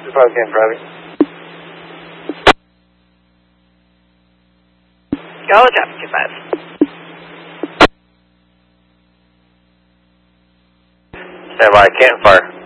25 Camp Driving. Go, traffic 25. Stand by, campfire.